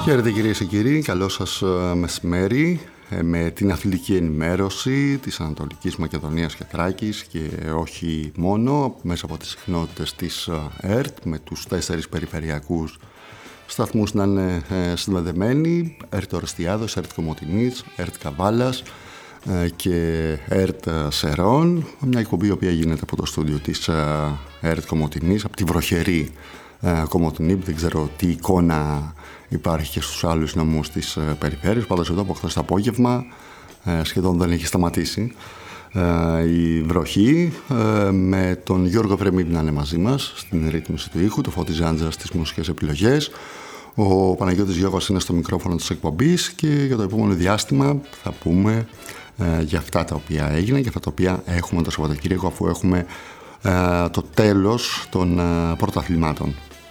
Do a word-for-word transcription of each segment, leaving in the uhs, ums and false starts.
Χαίρετε κυρίες και κύριοι, καλό σας μεσημέρι με την αθλητική ενημέρωση της Ανατολικής Μακεδονίας και Θράκης και όχι μόνο, μέσα από τις συχνότητες της ΕΡΤ με τους τέσσερις περιφερειακούς σταθμούς να είναι συνδεδεμένοι, ΕΡΤ Ορεστιάδος, ΕΡΤ Κομοτηνής, ΕΡΤ Καβάλας και ΕΡΤ Σερών, μια εκπομπή η οποία γίνεται από το στούντιο της ΕΡΤ Κομοτηνής, από τη βροχερή Κομοτηνή, δεν ξέρω τι εικόνα υπάρχει και στους άλλους νομούς της περιφέρειας. Πάντως εδώ από χθες το απόγευμα σχεδόν δεν έχει σταματήσει η βροχή, με τον Γιώργο Βρεμίδη να είναι μαζί μας στην ρύθμιση του ήχου, το Φώτη Ζάντζα στις μουσικές επιλογές. Ο Παναγιώτης Γιώργος είναι στο μικρόφωνο της εκπομπής και για το επόμενο διάστημα θα πούμε για αυτά τα οποία έγιναν και αυτά τα οποία έχουμε το Σαββατοκύριακο, αφού έχουμε το τέλος των πρωταθλημάτων.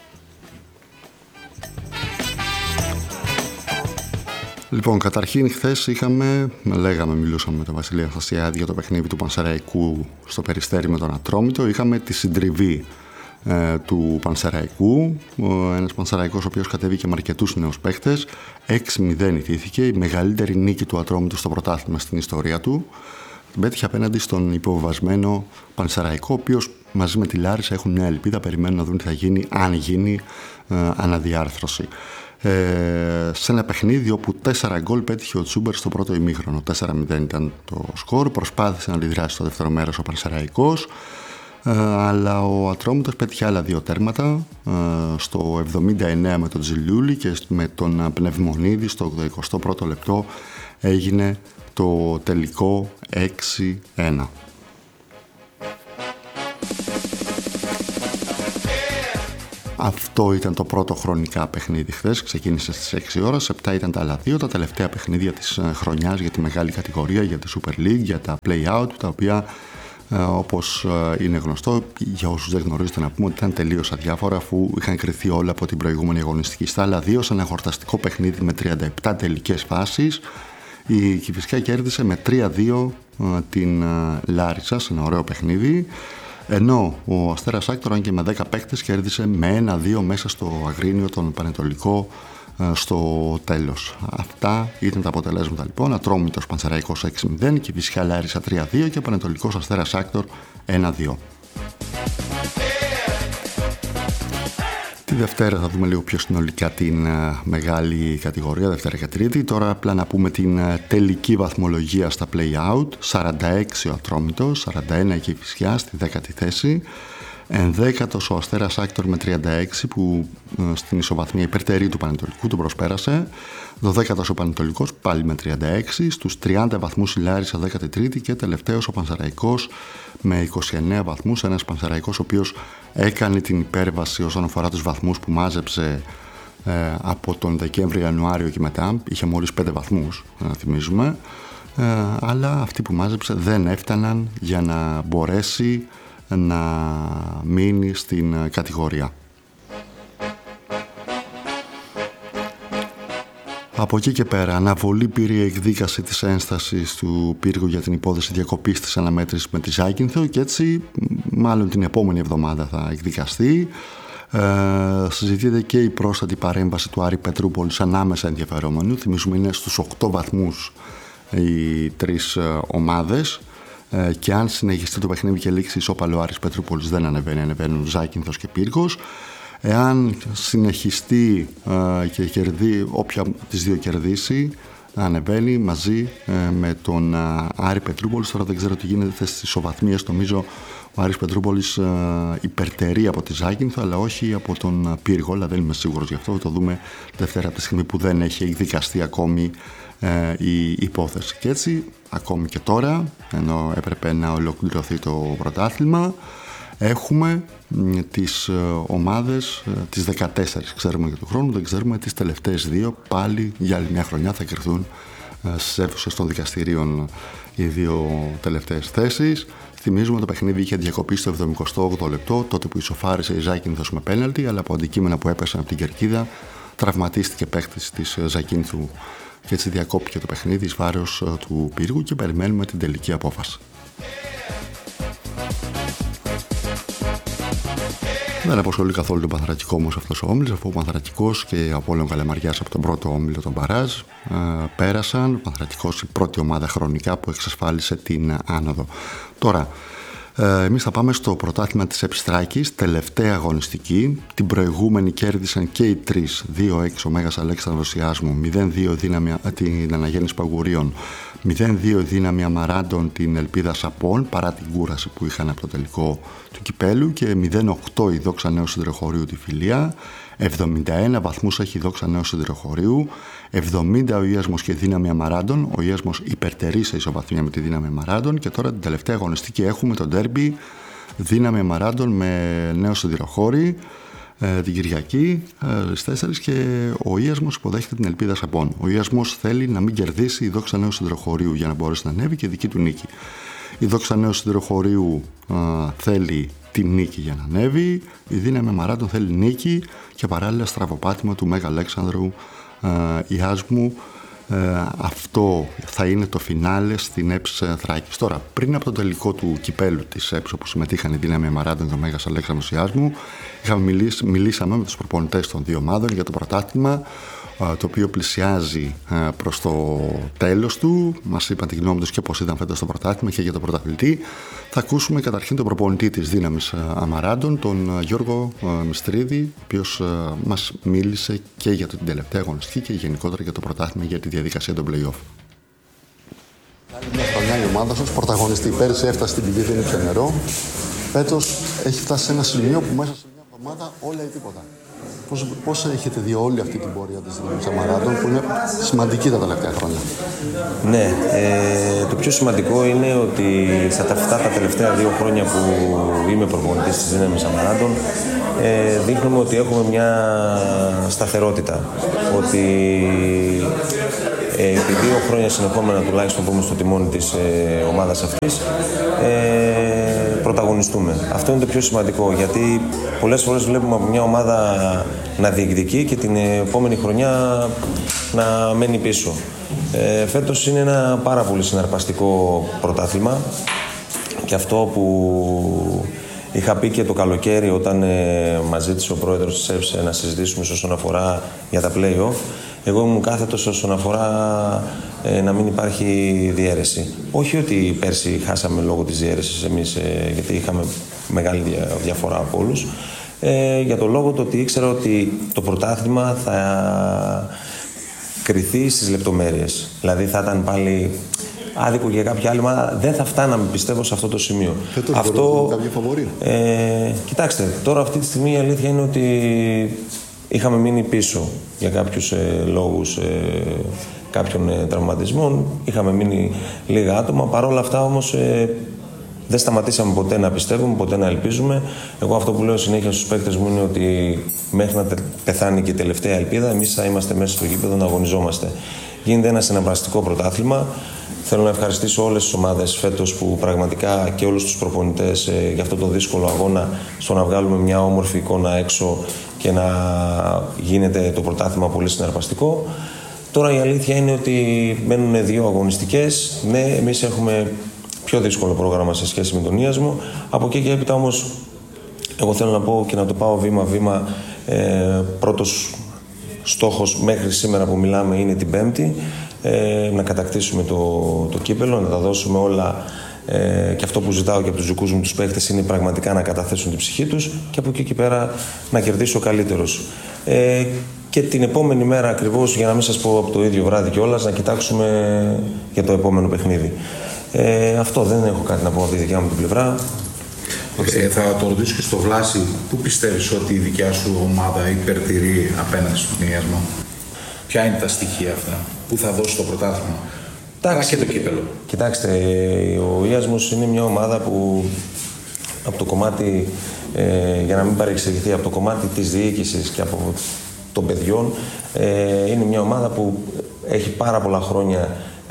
Λοιπόν, καταρχήν χθες είχαμε, λέγαμε, μιλούσαμε με τον Βασίλη Αναστασιάδη για το παιχνίδι του Πανσεραϊκού στο Περιστέρι με τον Ατρόμητο. Είχαμε τη συντριβή ε, του Πανσεραϊκού, ένας Πανσεραϊκός ο οποίος κατέβηκε με αρκετούς νέους παίχτες. έξι μηδέν ιτήθηκε, η μεγαλύτερη νίκη του Ατρόμητου στο πρωτάθλημα στην ιστορία του. Την πέτυχε απέναντι στον υποβιβασμένο Πανσεραϊκό, ο οποίος μαζί με τη Λάρισα έχουν μια ελπίδα, περιμένουν να δουν τι θα γίνει, αν γίνει ε, αναδιάρθρωση. Ε, σε ένα παιχνίδι όπου τέσσερα γκολ πέτυχε ο Τσούμπερ στο πρώτο ημίχρονο. τέσσερα μηδέν ήταν το σκορ. Προσπάθησε να αντιδράσει στο δεύτερο μέρος ο Πανσεραϊκός, ε, αλλά ο Ατρόμητος πέτυχε άλλα δύο τέρματα, ε, στο εβδομήντα εννέα με τον Τζιλιούλη και με τον Πνευμονίδη στο εικοστό πρώτο λεπτό έγινε το τελικό έξι ένα. Αυτό ήταν το πρώτο χρονικά παιχνίδι χθες, ξεκίνησε στις έξι ώρες, επτά ήταν τα άλλα δύο, τα τελευταία παιχνίδια της χρονιάς για τη μεγάλη κατηγορία, για τη Super League, για τα play-out, τα οποία όπως είναι γνωστό, για όσους δεν γνωρίζετε να πούμε ότι ήταν τελείως αδιάφορα, αφού είχαν κριθεί όλα από την προηγούμενη αγωνιστική. Στα άλλα δύο, σε ένα χορταστικό παιχνίδι με τριάντα επτά τελικές φάσεις, η Κηφισιά κέρδισε με τρία δύο την Λάρισα σε ένα ωραίο παιχνίδι, ενώ ο Αστέρας Άκτορ, αν και με δέκα παίκτες, κέρδισε με ένα δύο μέσα στο Αγρίνιο τον Πανετολικό στο τέλος. Αυτά ήταν τα αποτελέσματα λοιπόν. Ατρόμητος Πανσεραϊκός έξι μηδέν, Κηφισιά Λάρισα τρία δύο και Πανετολικός Αστέρας Άκτορ ένα δύο. Τη Δευτέρα θα δούμε λίγο πιο συνολικά την uh, μεγάλη κατηγορία, Δευτέρα και Τρίτη. Τώρα απλά να πούμε την uh, τελική βαθμολογία στα play-out. σαράντα έξι ο Ατρόμητος, σαράντα ένα η Κηφισιά στη δέκατη θέση. Ενδέκατος ο Αστέρας Άκτορ με τριάντα έξι που uh, στην ισοβαθμία υπερτερή του Πανετολικού τον προσπέρασε. δωδέκατος ο Πανετολικός πάλι με τριάντα έξι. Στους τριάντα βαθμούς η Λάρισα δέκατη τρίτη και τελευταίος ο Πανσεραϊκός με είκοσι εννέα βαθμούς, ένας Πανσεραϊκός ο οποίος έκανε την υπέρβαση όσον αφορά τους βαθμούς που μάζεψε ε, από τον Δεκέμβριο-Ιανουάριο και μετά. Είχε μόλις πέντε βαθμούς, να θυμίζουμε, ε, αλλά αυτοί που μάζεψε δεν έφταναν για να μπορέσει να μείνει στην κατηγορία. Από εκεί και πέρα, αναβολή πήρε η εκδίκαση της ένστασης του Πύργου για την υπόθεση διακοπής της αναμέτρησης με τη Ζάκυνθο και έτσι μάλλον την επόμενη εβδομάδα θα εκδικαστεί. Ε, συζητείται και η πρόσθετη παρέμβαση του Άρη Πετρούπολης ανάμεσα ενδιαφερόμενου. Θυμίζουμε είναι στους οκτώ βαθμούς οι τρεις ομάδες ε, και αν συνεχιστεί το παιχνίδι και λήξει ισόπαλο, ο Άρης Πετρούπολης δεν ανεβαίνει, ανεβαίνουν Ζάκυνθος και Πύργος. Εάν συνεχιστεί ε, και κερδί, όποια τις δύο κερδίσει, ανεβαίνει μαζί ε, με τον ε, Άρη Πετρούπολης. Τώρα δεν ξέρω τι γίνεται στις ισοβαθμίες, νομίζω ο Άρης Πετρούπολης ε, υπερτερεί από τη Ζάκυνθο, αλλά όχι από τον Πύργο, αλλά δεν είμαι σίγουρος γι' αυτό, θα το δούμε Δευτέρα από τη στιγμή που δεν έχει εκδικαστεί ακόμη ε, η υπόθεση. Και έτσι, ακόμη και τώρα, ενώ έπρεπε να ολοκληρωθεί το πρωτάθλημα, έχουμε τις ομάδες, τις δεκατέσσερις ξέρουμε για τον χρόνο, δεν ξέρουμε τις τελευταίες δύο, πάλι για άλλη μια χρονιά θα κρυφθούν στις αίθουσες των δικαστηρίων οι δύο τελευταίες θέσεις. Θυμίζουμε το παιχνίδι είχε διακοπεί στο εβδομηκοστό όγδοο λεπτό, τότε που ισοφάρισε η Ζάκυνθος με πέναλτι, αλλά από αντικείμενα που έπεσαν από την κερκίδα τραυματίστηκε παίκτης της Ζακίνθου και έτσι διακόπηκε το παιχνίδι εις βάρος του Πύργου και περιμένουμε την τελική απόφαση. Δεν αποσχολεί καθόλου τον Πανθρακικό όμως αυτός ο όμιλος, αφού ο Πανθρακικός και ο Απόλλων Καλαμαριάς από τον πρώτο όμιλο, τον Μπαράζ, πέρασαν. Ο Πανθρακικός η πρώτη ομάδα χρονικά που εξασφάλισε την άνοδο. Τώρα, εμείς θα πάμε στο πρωτάθλημα της Επιστράκης, τελευταία αγωνιστική. Την προηγούμενη κέρδισαν και οι τρεις, δύο έξι ο Μέγας Αλέξανδρος Ιάσμου, μηδέν δύο δύναμη την Αναγέννηση Παγουρίων, μηδέν δύο δύναμη Αμαράντων την Ελπίδα Σαπών, παρά την κούραση που είχαν από το τελικό του κυπέλου, και μηδέν οκτώ η Δόξα Νέου Συνδροχωρίου τη Φιλία. εβδομήντα ένα βαθμούς έχει η Δόξα Νέου Συνδροχωρίου, εβδομήντα ο Ιάσμος και Δύναμη Αμαράντων. Ο Ιάσμος υπερτερεί σε ισοβαθμία με τη Δύναμη Αμαράντων. Και τώρα την τελευταία αγωνιστική έχουμε το ντέρμπι Δύναμη Αμαράντων με Νέο Συνδροχώρη ε, την Κυριακή ε, στις τέσσερις, και ο Ιάσμος υποδέχεται την Ελπίδα Σαπών. Ο Ιάσμος θέλει να μην κερδίσει η Δόξα Νέου Συνδροχωρίου για να μπορέσει να ανέβει και δική του νίκη. Η Δόξα Νέου Συνδροχωρίου ε, θέλει τη νίκη για να ανέβει, η Δύναμη Αμαράντων θέλει νίκη και παράλληλα στραβοπάτημα του Μέγα Αλέξανδρου ε, Ιάσμου. Ε, αυτό θα είναι το φινάλε στην ΕΠΣ Θράκης. Τώρα, πριν από το τελικό του κυπέλου της ΕΠΣ, όπου συμμετείχαν η Δύναμη Αμαράντων και ο Μέγας Αλέξανδρος Ιάσμου, είχαμε μιλήσει, μιλήσαμε με τους προπονητές των δύο ομάδων για το πρωτάθλημα, το οποίο πλησιάζει προς το τέλος του. Μας είπαν τη γνώμη τους και πώς ήταν φέτος το πρωτάθλημα και για τον πρωταθλητή. Θα ακούσουμε καταρχήν τον προπονητή της Δύναμης Αμαράντων, τον Γιώργο Μιστρίδη, ο οποίος μας μίλησε και για την τελευταία αγωνιστική και γενικότερα για το πρωτάθλημα, για τη διαδικασία των play-off. Άλλη μια χρονιά η ομάδα σας πρωταγωνιστή. Πέρυσι έφτασε στην πηγή, δεν ήπια νερό. Φέτος έχει φτάσει σε ένα σημείο που μέσα σε μια εβδομάδα όλα ή τίποτα. Πώς, πώς έχετε δει όλη αυτή την πορεία της Δύναμης Αμαράντων, που είναι σημαντική τα τελευταία χρόνια? Ναι, ε, το πιο σημαντικό είναι ότι στα αυτά τα τελευταία δύο χρόνια που είμαι προπονητής της Δύναμης Αμαράντων, ε, δείχνουμε ότι έχουμε μια σταθερότητα. Ότι ε, επί δύο χρόνια συνεχόμενα τουλάχιστον που είμαι στο τιμόνι της ε, ομάδας αυτής, ε, πρωταγωνιστούμε. Αυτό είναι το πιο σημαντικό, γιατί πολλές φορές βλέπουμε από μια ομάδα να διεκδικεί και την επόμενη χρονιά να μένει πίσω. Ε, φέτος είναι ένα πάρα πολύ συναρπαστικό πρωτάθλημα, και αυτό που είχα πει και το καλοκαίρι όταν ε, μας ζήτησε ο πρόεδρος της ΕΠΣ να συζητήσουμε όσον αφορά για τα play-off, εγώ ήμουν κάθετος όσον αφορά ε, να μην υπάρχει διαίρεση. Όχι ότι πέρσι χάσαμε λόγω της διαίρεσης εμείς, ε, γιατί είχαμε μεγάλη δια, διαφορά από όλους, ε, για το λόγο το ότι ήξερα ότι το πρωτάθλημα θα κριθεί στις λεπτομέρειες. Δηλαδή θα ήταν πάλι άδικο για κάποια άλλη ομάδα. Δεν θα φτάναμε, πιστεύω, σε αυτό το σημείο. Φέτος αυτό κάποια φαβορί. Ε, κοιτάξτε, τώρα αυτή τη στιγμή η αλήθεια είναι ότι είχαμε μείνει πίσω για κάποιους ε, λόγους ε, κάποιων ε, τραυματισμών. Είχαμε μείνει λίγα άτομα. Παρ' όλα αυτά όμως ε, δεν σταματήσαμε ποτέ να πιστεύουμε, ποτέ να ελπίζουμε. Εγώ αυτό που λέω συνέχεια στους παίκτες μου είναι ότι μέχρι να πεθάνει και η τελευταία ελπίδα, εμείς θα είμαστε μέσα στο γήπεδο να αγωνιζόμαστε. Γίνεται ένα συναρπαστικό πρωτάθλημα. Θέλω να ευχαριστήσω όλες τις ομάδες φέτος που πραγματικά και όλους τους προπονητές ε, για αυτό το δύσκολο αγώνα, στο να βγάλουμε μια όμορφη εικόνα έξω και να γίνεται το πρωτάθλημα πολύ συναρπαστικό. Τώρα η αλήθεια είναι ότι μένουν δύο αγωνιστικές. Ναι, εμείς έχουμε πιο δύσκολο πρόγραμμα σε σχέση με τον Ιάσμο. Από εκεί και έπειτα όμως, εγώ θέλω να πω και να το πάω βήμα-βήμα. Ε, πρώτος στόχος μέχρι σήμερα που μιλάμε είναι την Πέμπτη. Ε, να κατακτήσουμε το, το κύπελο, να τα δώσουμε όλα, ε, και αυτό που ζητάω και από τους δικούς μου τους παίχτες είναι πραγματικά να καταθέσουν την ψυχή τους, και από εκεί και πέρα να κερδίσει ο καλύτερος. Ε, και την επόμενη μέρα ακριβώς, για να μην σας πω από το ίδιο βράδυ κιόλας, να κοιτάξουμε για το επόμενο παιχνίδι. Ε, αυτό, δεν έχω κάτι να πω από τη δικιά μου την πλευρά. Ε, θα το ρωτήσω και στο Βλάση, πού πιστεύεις ότι η δικιά σου ομάδα υπερτηρεί απέναντι στον Ιάσμο? Ποια είναι τα στοιχεία αυτά που θα δώσει το πρωτάθλημα, αλλά και το κύπελο? Κοιτάξτε, ο Ιάσμος είναι μια ομάδα που από το κομμάτι, ε, για να μην παρεξηγηθεί, από το κομμάτι της διοίκησης και από των παιδιών, ε, είναι μια ομάδα που έχει πάρα πολλά χρόνια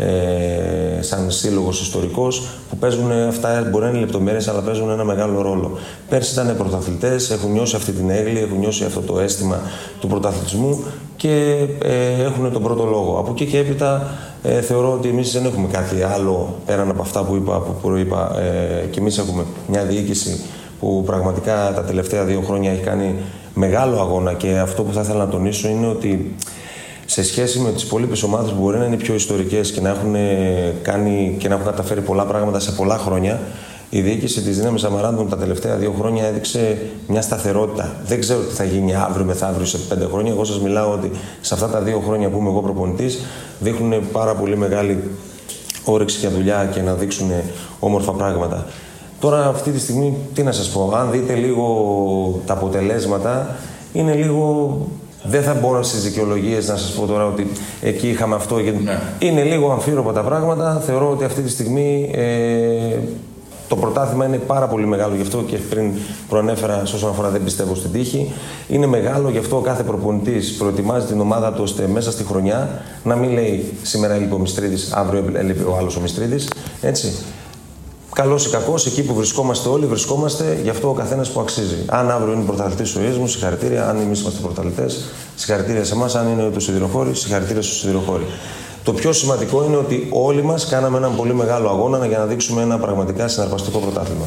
ε, σαν σύλλογος ιστορικός, που παίζουν αυτά, μπορεί να είναι λεπτομέρειες, αλλά παίζουν ένα μεγάλο ρόλο. Πέρσι ήταν πρωταθλητές, έχουν νιώσει αυτή την έγκλη, έχουν νιώσει αυτό το αίσθημα του πρωταθλητισμού και ε, έχουν τον πρώτο λόγο. Από εκεί και έπειτα ε, θεωρώ ότι εμείς δεν έχουμε κάτι άλλο πέραν από αυτά που είπα, που προείπα, ε, και εμείς έχουμε μια διοίκηση που που πραγματικά τα τελευταία δύο χρόνια έχει κάνει μεγάλο αγώνα, και αυτό που θα ήθελα να τονίσω είναι ότι σε σχέση με τις υπόλοιπες ομάδες που μπορεί να είναι πιο ιστορικές και να έχουν κάνει και να έχουν καταφέρει πολλά πράγματα σε πολλά χρόνια, η διοίκηση της Δύναμης Αμαράντων τα τελευταία δύο χρόνια έδειξε μια σταθερότητα. Δεν ξέρω τι θα γίνει αύριο, μεθαύριο, σε πέντε χρόνια. Εγώ σας μιλάω ότι σε αυτά τα δύο χρόνια που είμαι εγώ προπονητής δείχνουν πάρα πολύ μεγάλη όρεξη για δουλειά και να δείξουν όμορφα πράγματα. Τώρα, αυτή τη στιγμή, τι να σας πω, αν δείτε λίγο τα αποτελέσματα, είναι λίγο. Δεν θα μπορώ στις δικαιολογίες να σας πω τώρα ότι εκεί είχαμε αυτό. Ναι. Είναι λίγο αμφίροπα τα πράγματα. Θεωρώ ότι αυτή τη στιγμή ε, το πρωτάθλημα είναι πάρα πολύ μεγάλο, γι' αυτό και πριν προανέφερα όσον αφορά δεν πιστεύω στην τύχη. Είναι μεγάλο, γι' αυτό ο κάθε προπονητής προετοιμάζει την ομάδα του ώστε μέσα στη χρονιά να μην λέει σήμερα έλειπε ο Μιστρίδης, αύριο έλειπε ο άλλος ο Μιστρίδης. Έτσι. Καλός ή κακός, εκεί που βρισκόμαστε όλοι, βρισκόμαστε γι' αυτό ο καθένας που αξίζει. Αν αύριο είναι πρωταθλητής ο Ίσμος, συγχαρητήρια. Αν εμείς είμαστε πρωταθλητές, συγχαρητήρια σε εμάς. Αν είναι το Σιδηροχώρι, συγχαρητήρια στο Σιδηροχώρι. Το πιο σημαντικό είναι ότι όλοι μας κάναμε έναν πολύ μεγάλο αγώνα για να δείξουμε ένα πραγματικά συναρπαστικό πρωτάθλημα.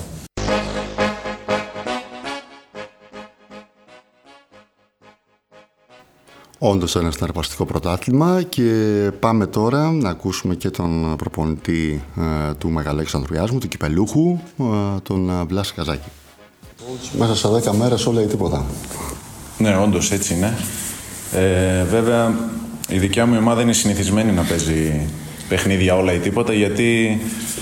Όντως ένα συναρπαστικό πρωτάθλημα, και πάμε τώρα να ακούσουμε και τον προπονητή ε, του Μεγαλέξανδρου Ιάσμου, του κυπελούχου, ε, τον Βλάση Καζάκη. Μέσα σε δέκα μέρες όλα ή τίποτα. Ναι, όντως έτσι είναι. Ε, βέβαια, η δικιά μου ομάδα είναι συνηθισμένη να παίζει παιχνίδια όλα ή τίποτα, γιατί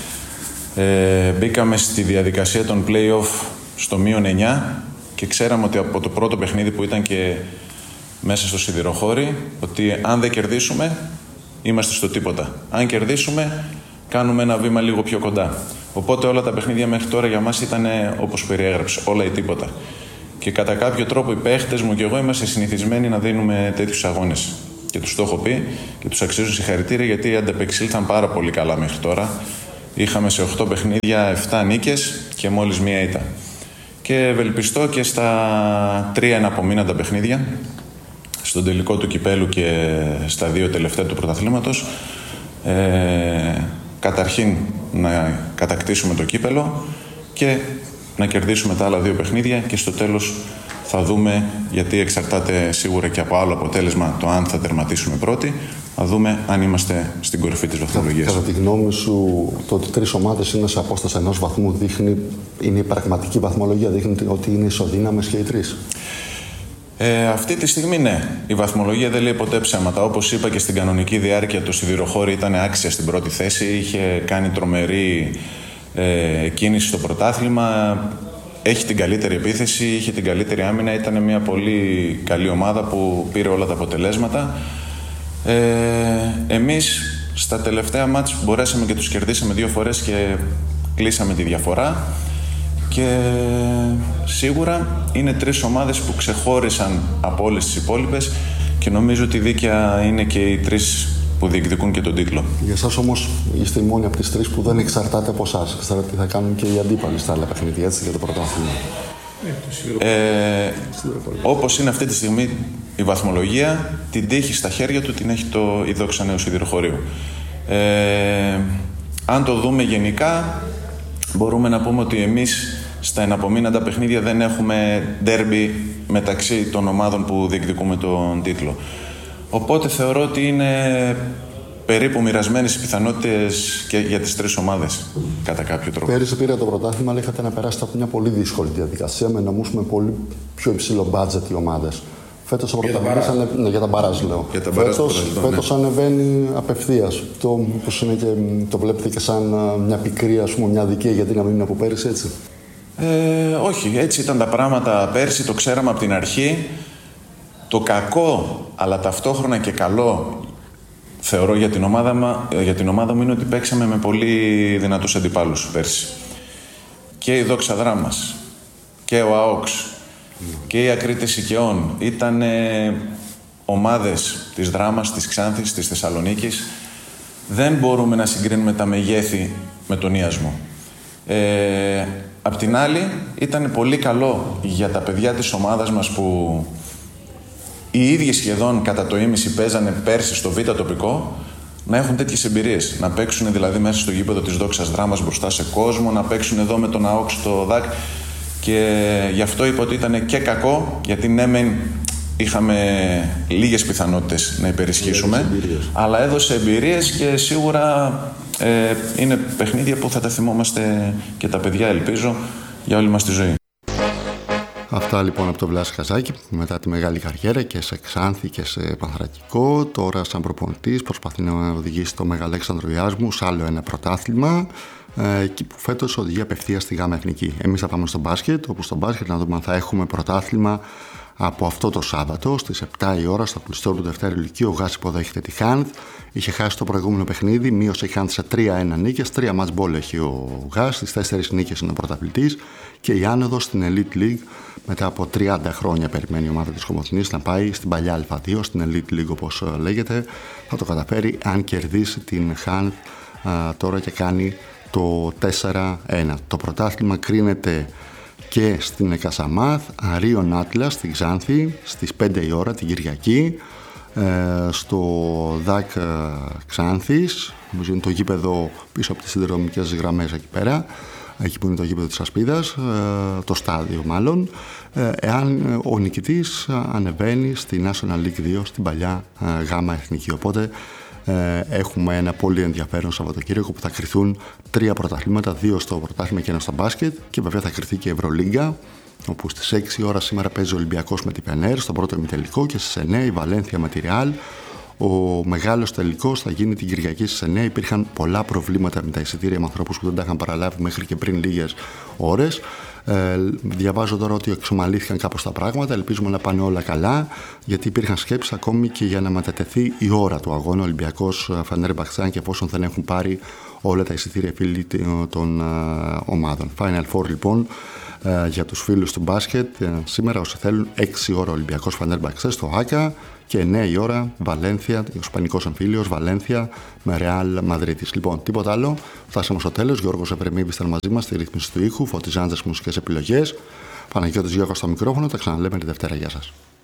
ε, μπήκαμε στη διαδικασία των play-off στο μείον εννιά και ξέραμε ότι από το πρώτο παιχνίδι που ήταν και μέσα στο Σιδηροχώρι, ότι αν δεν κερδίσουμε, είμαστε στο τίποτα. Αν κερδίσουμε, κάνουμε ένα βήμα λίγο πιο κοντά. Οπότε όλα τα παιχνίδια μέχρι τώρα για μας ήταν όπως περιέγραψε, όλα ή τίποτα. Και κατά κάποιο τρόπο οι παίχτες μου και εγώ είμαστε συνηθισμένοι να δίνουμε τέτοιους αγώνες. Και τους το έχω πει και τους αξίζουν συγχαρητήρια, γιατί αντεπεξήλθαν πάρα πολύ καλά μέχρι τώρα. Είχαμε σε οκτώ παιχνίδια επτά νίκες και μόλις μία ήττα. Και ευελπιστώ και στα τρία εναπομείναντα παιχνίδια, στον τελικό του κυπέλου και στα δύο τελευταία του πρωταθλήματος, ε, καταρχήν να κατακτήσουμε το κύπελο και να κερδίσουμε τα άλλα δύο παιχνίδια, και στο τέλος θα δούμε, γιατί εξαρτάται σίγουρα και από άλλο αποτέλεσμα το αν θα τερματίσουμε πρώτοι, θα δούμε αν είμαστε στην κορυφή της βαθμολογίας. Κατά τη γνώμη σου, το ότι τρεις ομάδες είναι σε απόσταση ενός βαθμού δείχνει, είναι η πραγματική βαθμολογία, δείχνει ότι είναι ισοδύναμες και οι τρεις? Ε, αυτή τη στιγμή ναι. Η βαθμολογία δεν λέει ποτέ ψέματα. Όπως είπα και στην κανονική διάρκεια, το Σιδηροχώρι ήταν άξια στην πρώτη θέση. Είχε κάνει τρομερή ε, κίνηση στο πρωτάθλημα. Έχει την καλύτερη επίθεση, είχε την καλύτερη άμυνα. Ήταν μια πολύ καλή ομάδα που πήρε όλα τα αποτελέσματα. Ε, εμείς στα τελευταία μάτς μπορέσαμε και τους κερδίσαμε δύο φορές και κλείσαμε τη διαφορά. Και σίγουρα είναι τρεις ομάδες που ξεχώρισαν από όλες τις υπόλοιπες, και νομίζω ότι δίκαια είναι και οι τρεις που διεκδικούν και τον τίτλο. Για εσάς όμως είστε οι μόνοι από τις τρεις που δεν εξαρτάται από εσάς. Ξέρετε τι θα κάνουν και οι αντίπαλοι στα άλλα παιχνίδια, έτσι, για το πρωτάθλημα. Ε, όπως είναι αυτή τη στιγμή η βαθμολογία, την τύχη στα χέρια του την έχει το η Δόξα Νέου Σιδηροχωρίου. Ε, αν το δούμε γενικά, μπορούμε να πούμε ότι εμείς στα εναπομείναντα παιχνίδια δεν έχουμε ντέρμπι μεταξύ των ομάδων που διεκδικούμε τον τίτλο. Οπότε θεωρώ ότι είναι περίπου μοιρασμένες οι πιθανότητες και για τις τρεις ομάδες, κατά κάποιο τρόπο. Πέρυσι πήρε το πρωτάθλημα, αλλά είχατε να περάσετε από μια πολύ δύσκολη διαδικασία με νομούς με πολύ πιο υψηλό μπάτζετ οι ομάδες. Φέτος ο πρωταθλητής ανε... ναι, για τα μπαράζ λέω. Για τα μπαράζ, φέτος φέτος ναι. ανεβαίνει απευθείας. Το, πώς είναι και, το βλέπετε και σαν μια πικρία, ας πούμε, μια αδικία, γιατί να μην είναι από πέρυσι έτσι? Ε, όχι, έτσι ήταν τα πράγματα πέρσι, το ξέραμε από την αρχή. Το κακό, αλλά ταυτόχρονα και καλό, θεωρώ για την ομάδα, για την ομάδα μου, είναι ότι παίξαμε με πολύ δυνατούς αντιπάλους πέρσι. Και η Δόξα Δράμας και ο ΑΟΚΣ και η Ακρίτες Οικειών ήταν ομάδες της Δράμας, της Ξάνθης, της Θεσσαλονίκης. Δεν μπορούμε να συγκρίνουμε τα μεγέθη με τον Ιασμό. Ε, απ' την άλλη, ήταν πολύ καλό για τα παιδιά της ομάδας μας που οι ίδιοι σχεδόν κατά το ίμιση παίζανε πέρσι στο Β' τοπικό, να έχουν τέτοιες εμπειρίες. Να παίξουν δηλαδή μέσα στο γήπεδο της Δόξας Δράμας μπροστά σε κόσμο, να παίξουν εδώ με τον ΑΟΚ στο ΔΑΚ. και γι' αυτό είπα ότι ήταν και κακό, γιατί ναι μεν είχαμε λίγες πιθανότητες να υπερισχύσουμε, αλλά έδωσε εμπειρίες και σίγουρα ε, είναι παιχνίδια που θα τα θυμόμαστε και τα παιδιά, ελπίζω, για όλη μας τη ζωή. Αυτά λοιπόν από τον Βλάση Καζάκη, μετά τη μεγάλη καριέρα και σε Ξάνθη και σε Πανθρακικό, τώρα σαν προπονητής προσπαθεί να οδηγήσει το Μεγαλέξανδρο Ιάσμου σε άλλο ένα πρωτάθλημα, εκεί που φέτος οδηγεί απευθείας στη Γάμα Εθνική. Εμείς θα πάμε στο μπάσκετ, όπου στο μπάσκετ να δούμε αν θα έχουμε πρωτάθλημα από αυτό το Σάββατο στις επτά η ώρα στο κλειστό του Δευτέρου Λυκείου. Ο Γάς υποδέχεται τη Χάνθ. Είχε χάσει το προηγούμενο παιχνίδι, μείωσε η Χάνθ σε τρία ένα νίκες, τρία match ball έχει ο Γάς, στις τέσσερις νίκες είναι ο πρωταθλητής και η άνοδος στην Elite League μετά από τριάντα χρόνια περιμένει η ομάδα της Κομοτηνής να πάει στην παλιά Α2, στην Elite League όπως λέγεται. Θα το καταφέρει αν κερδίσει την Χάνθ τώρα και κάνει το τέσσερα ένα. Το πρωτάθλημα κρίνεται και στην Εκασαμάθ, Αρίων Άτλας στην Ξάνθη στις πέντε η ώρα την Κυριακή, ε, στο ΔΑΚ Ξάνθης, νομίζω είναι το γήπεδο πίσω από τις συνδρομικές γραμμές εκεί πέρα, εκεί που είναι το γήπεδο της Ασπίδας, ε, το στάδιο μάλλον, ε, εάν ο νικητής ανεβαίνει στη National League δύο στην παλιά ε, Γάμα Εθνική. Οπότε έχουμε ένα πολύ ενδιαφέρον Σαββατοκύριακο που θα κρυθούν τρία πρωταθλήματα, δύο στο πρωτάθλημα και ένα στο μπάσκετ, και βέβαια θα κρυθεί και η Ευρωλίγκα, όπου στις έξι η ώρα σήμερα παίζει ο Ολυμπιακός με την Πενέρ στον πρώτο ημιτελικό και στις εννιά η Βαλένθια με τη Ρεάλ. Ο μεγάλος τελικός θα γίνει την Κυριακή στις εννιά. Υπήρχαν πολλά προβλήματα με τα εισιτήρια με ανθρώπους που δεν τα είχαν παραλάβει μέχρι και πριν λίγες ώρες. Ε, διαβάζω τώρα ότι εξομαλύθηκαν κάπως τα πράγματα. Ελπίζουμε να πάνε όλα καλά, γιατί υπήρχαν σκέψεις ακόμη και για να μετατεθεί η ώρα του αγώνα Ολυμπιακός Φενέρμπαχτσε, και εφόσον δεν έχουν πάρει όλα τα εισιτήρια φίλοι των uh, ομάδων. Final Four λοιπόν uh, για τους φίλους του μπάσκετ. Uh, σήμερα όσοι θέλουν έξι ώρα Ολυμπιακός Φενέρμπαχτσε στο Άκα και εννιά η ώρα Βαλένθια, ο Ισπανικός εμφύλιος Βαλένθια με Ρεάλ Μαδρίτης. Λοιπόν, τίποτα άλλο. Φτάσαμε στο τέλος. Γιώργος Εβρεμίδης ήταν μαζί μας στη ρύθμιση του ήχου, Φωτιζάντζες μουσικές επιλογές. Παναγιώτης Γιώργος στο μικρόφωνο. Τα ξαναλέμε τη Δευτέρα. Γεια σας.